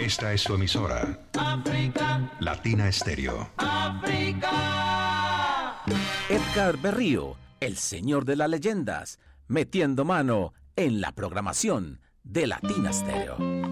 Esta es su emisora. África. Latina Estéreo. África. Edgar Berrío, el señor de las leyendas, metiendo mano en la programación de Latina Estéreo.